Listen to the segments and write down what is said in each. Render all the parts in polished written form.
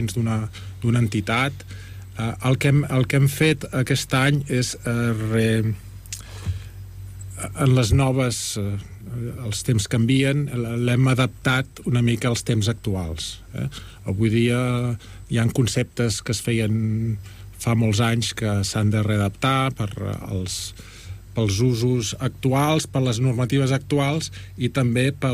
dins d'una entitat. El que hem fet aquest any és en les noves els temps canvien, l'hem adaptat una mica als temps actuals. Avui dia hi ha conceptes que es feien fa molts anys que s'han de readaptar pels usos actuals, per les normatives actuals i també per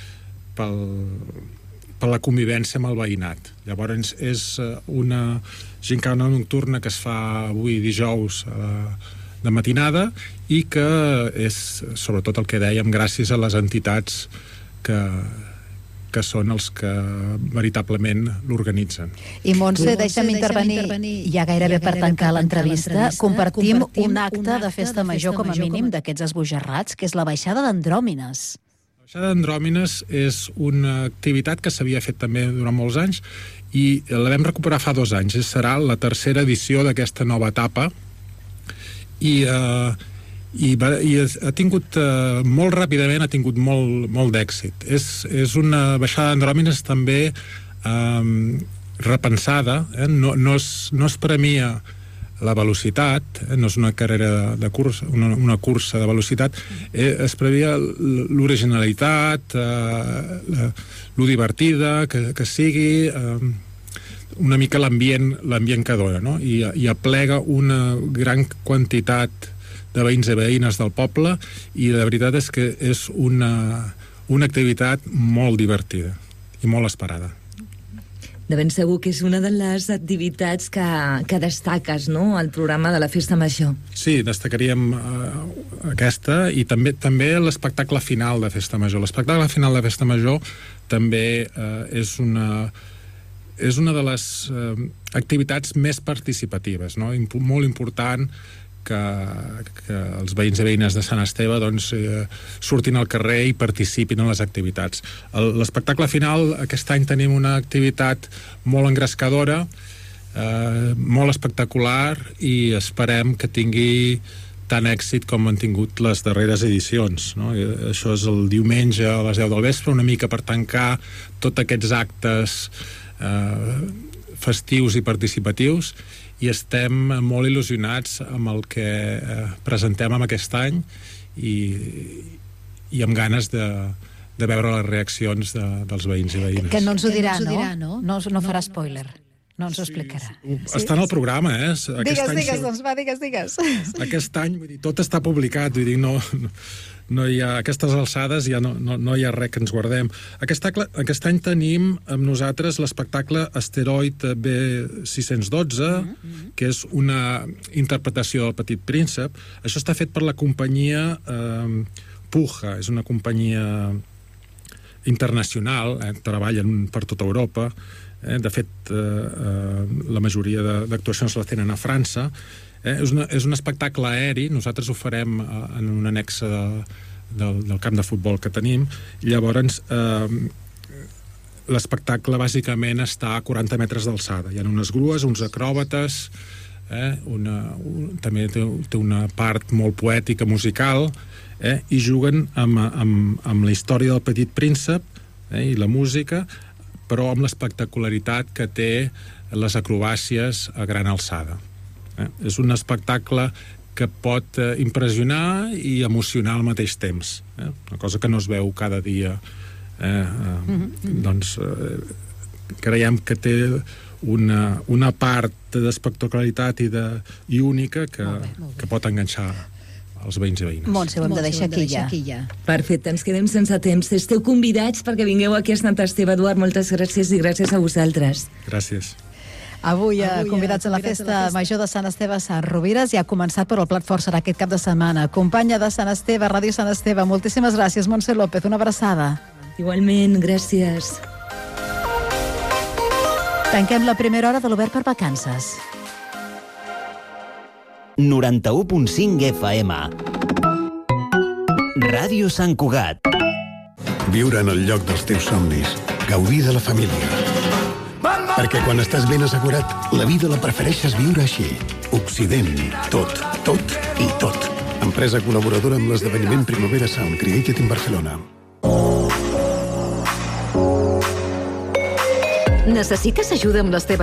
la convivència amb el veïnat. Llavors és una gincana nocturna que es fa avui dijous de matinada i que és sobretot el que dèiem gràcies a les entitats que són els que veritablement l'organitzen. I Montse, deixa'm intervenir ja gairebé per tancar l'entrevista. Compartim un acte de festa major com a mínim d'aquests esbojarrats, que és la baixada d'Andròmines. La baixada d'Andròmines és una activitat que s'havia fet també durant molts anys i la vam recuperar fa 2 anys. Serà la tercera edició d'aquesta nova etapa i ha tingut molt ràpidament, ha tingut molt d'èxit. És una baixada d'Andròmines també repensada, no es premia la velocitat, no és una carrera de cursa, una cursa de velocitat, es premia l'originalitat, lo divertida que sigui, una mica l'ambient que dona, no? I aplega una gran quantitat de veïns i veïnes del poble i la veritat és que és una activitat molt divertida i molt esperada. De ben segur que és una de les activitats que destaques, no?, al programa de la Festa Major. Sí, destacaríem aquesta i també l'espectacle final de Festa Major. L'espectacle final de Festa Major també és una de les activitats més participatives, no? Molt important que els veïns i veïnes de Sant Esteve surtin al carrer i participin en les activitats. L'espectacle final, aquest any tenim una activitat molt engrescadora, molt espectacular i esperem que tingui tant èxit com han tingut les darreres edicions, no? Això és el diumenge a les 10 del vespre, una mica per tancar tots aquests actes festius i participatius i estem molt il·lusionats amb el que presentem amb aquest any i amb ganes de veure les reaccions dels veïns i veïnes. Que no ens ho dirà, no? No farà spoiler. No ens ho explicarà. Està en el programa, Digues, doncs va, digues. Aquest any, vull dir, tot està publicat, vull dir, no hi ha, a aquestes alçades ja no hi ha res que ens guardem. Aquest any tenim amb nosaltres l'espectacle Asteroid B612, que és una interpretació del Petit Príncep. Això està fet per la companyia Puja, és una companyia internacional, treballen per tota Europa. De fet, la majoria d'actuacions les tenen a França. És un espectacle aeri, nosaltres ho farem en un annex del camp de futbol que tenim. Llavors l'espectacle bàsicament està a 40 metres d'alçada. Hi ha unes grues, uns acròbates, també té una part molt poètica, musical, i juguen amb la història del Petit Príncep i la música, però amb l'espectacularitat que té les acrobàcies a gran alçada. És un espectacle que pot impressionar i emocionar al mateix temps, una cosa que no es veu cada dia. Doncs creiem que té una part d'espectacularitat i única que pot enganxar els veïns i veïnes. Montse, ho hem de deixar aquí ja. Perfecte, ens quedem sense temps. Esteu convidats perquè vingueu aquí a Sant Esteve. Eduard, moltes gràcies i gràcies a vosaltres. Gràcies. Avui, convidats a la Festa Major de Sant Esteve a Sant Rovires, ja ha començat, però el plat fort serà aquest cap de setmana. Companya de Sant Esteve, Ràdio Sant Esteve, moltíssimes gràcies. Montse López, una abraçada. Igualment, gràcies. Tanquem la primera hora de l'Obert per Vacances. 91.5 FM. Ràdio Sant Cugat. Viure en el lloc dels teus somnis. Gaudir de la família. Perquè quan estàs ben assegurat, la vida la prefereixes viure així. Occident. Tot i tot. Empresa col·laboradora amb l'esdeveniment Primavera Sound Created in Barcelona. Necessites ajuda amb les teves